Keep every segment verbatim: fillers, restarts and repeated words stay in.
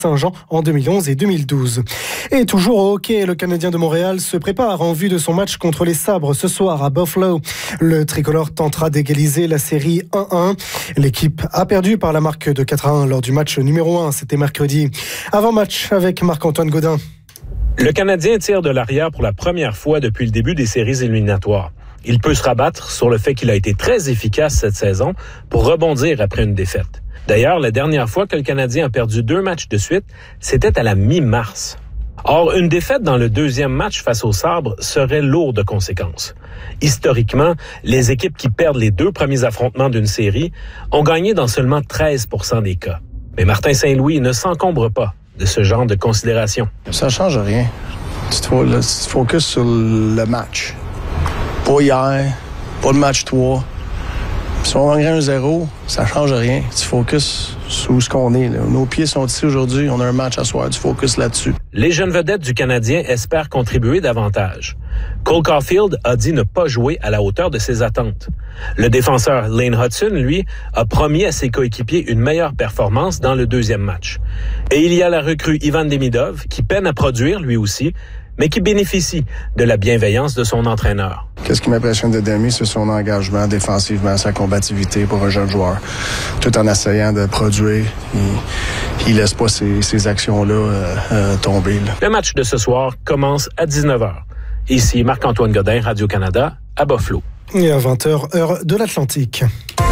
Saint-Jean en deux mille onze et deux mille douze. Et toujours au hockey, le Canadien de Montréal se prépare en vue de son match contre les Sabres ce soir à Buffalo. Le tricolore tentera d'égaliser la série un un. L'équipe a perdu par la marque de quatre à un lors du match numéro un, c'était mercredi. Avant-match avec Marc-Antoine Gaudin. Le Canadien tire de l'arrière pour la première fois depuis le début des séries éliminatoires. Il peut se rabattre sur le fait qu'il a été très efficace cette saison pour rebondir après une défaite. D'ailleurs, la dernière fois que le Canadien a perdu deux matchs de suite, c'était à la mi-mars. Or, une défaite dans le deuxième match face aux Sabres serait lourde de conséquences. Historiquement, les équipes qui perdent les deux premiers affrontements d'une série ont gagné dans seulement treize pour cent des cas. Mais Martin Saint-Louis ne s'encombre pas de ce genre de considération. Ça change rien. Tu te focuses sur le match. Pas hier, pas le match trois. Si on gagne un zéro, ça change rien. Tu focuses sur ce qu'on est. Là. Nos pieds sont ici aujourd'hui, on a un match à soir, tu focuses là-dessus. Les jeunes vedettes du Canadien espèrent contribuer davantage. Cole Caulfield a dit ne pas jouer à la hauteur de ses attentes. Le défenseur Lane Hudson, lui, a promis à ses coéquipiers une meilleure performance dans le deuxième match. Et il y a la recrue Ivan Demidov, qui peine à produire lui aussi, mais qui bénéficie de la bienveillance de son entraîneur. Qu'est-ce qui m'impressionne de Demi, c'est son engagement défensivement, sa combativité pour un jeune joueur. Tout en essayant de produire, il, il laisse pas ces, ces actions-là euh, euh, tomber. Là. Le match de ce soir commence à dix-neuf heures. Ici Marc-Antoine Gaudin, Radio-Canada, à Buffalo. Et à vingt heures, heure de l'Atlantique.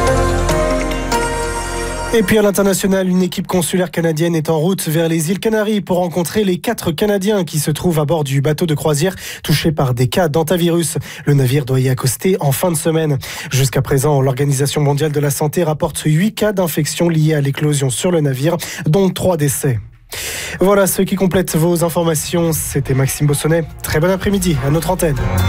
Et puis à l'international, une équipe consulaire canadienne est en route vers les îles Canaries pour rencontrer les quatre Canadiens qui se trouvent à bord du bateau de croisière touché par des cas d'hantavirus. Le navire doit y accoster en fin de semaine. Jusqu'à présent, l'Organisation mondiale de la santé rapporte huit cas d'infection liés à l'éclosion sur le navire, dont trois décès. Voilà ce qui complète vos informations. C'était Maxime Bossonnet. Très bon après-midi à notre antenne.